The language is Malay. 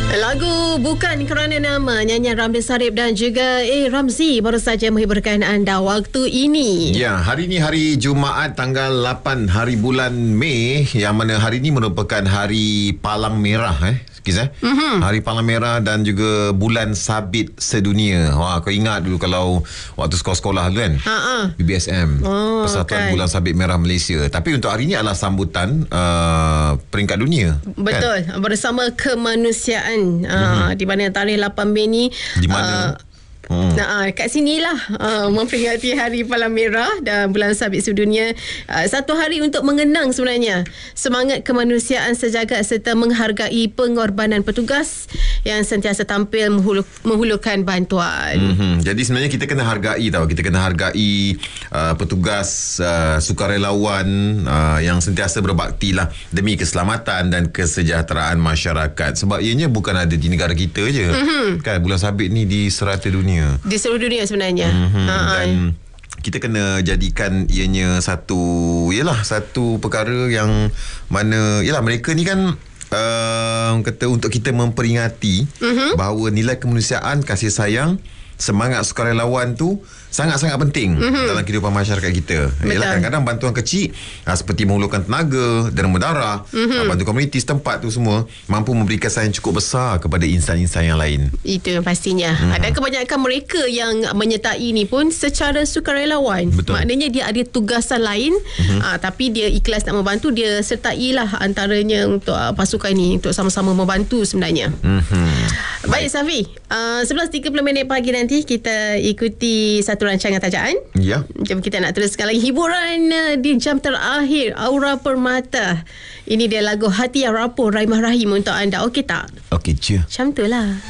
Lagu Bukan Kerana Nama, nyanyian Ramli Sarip dan juga Ramzi baru saja menghiburkan anda waktu ini. Ya, hari ini hari Jumaat tanggal 8 hari bulan Mei, yang mana hari ini merupakan hari Palang Merah Hari Palang Merah dan juga Bulan Sabit Sedunia. Wah, kau ingat dulu kalau waktu sekolah-sekolah dulu kan? BBSM, Persatuan Bulan Sabit Merah Malaysia. Tapi untuk hari ini adalah sambutan peringkat dunia. Betul, kan? Bersama kemanusiaan. Di mana tarikh 8 Mei ni di mana kat sinilah memperingati Hari Palang Merah dan Bulan Sabit Sedunia. Satu hari untuk mengenang sebenarnya semangat kemanusiaan sejagat serta menghargai pengorbanan petugas yang sentiasa tampil menghulurkan bantuan. Jadi sebenarnya kita kena hargai kita kena hargai petugas sukarelawan yang sentiasa berbakti lah demi keselamatan dan kesejahteraan masyarakat. Sebab ianya bukan ada di negara kita je. Kan Bulan Sabit ni di serata dunia, di seluruh dunia sebenarnya. Dan kita kena jadikan ianya satu perkara yang mana mereka ni kan kata untuk kita memperingati bahawa nilai kemanusiaan, kasih sayang, semangat sukarelawan tu sangat-sangat penting dalam kehidupan masyarakat kita. Yalah, kadang-kadang bantuan kecil seperti menghulurkan tenaga, derma darah, bantu komuniti setempat tu semua mampu memberi kesan yang cukup besar kepada insan-insan yang lain. Itu yang pastinya. Dan kebanyakan mereka yang menyertai ni pun secara sukarelawan. Betul. Maknanya dia ada tugasan lain, tapi dia ikhlas nak membantu, dia sertailah antaranya untuk pasukan ni untuk sama-sama membantu sebenarnya. Baik Safi, 11.30 pagi nanti kita ikuti satu rancangan tajaan. Ya. Jom kita nak teruskan lagi hiburan di jam terakhir Aura Permata. Ini dia lagu Hati Yang Rapuh Rahimah Rahim untuk anda. Okey tak? Okey je. Macam tu lah.